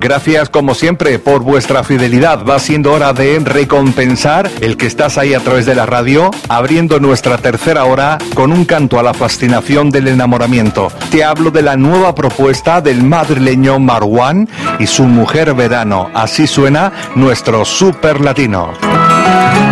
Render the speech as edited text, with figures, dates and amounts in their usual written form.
Gracias como siempre por vuestra fidelidad. Va siendo hora de recompensar el que estás ahí a través de la radio, abriendo nuestra tercera hora con un canto a la fascinación del enamoramiento. Te hablo de la nueva propuesta del madrileño Marwan y su mujer Verano. Así suena nuestro super latino.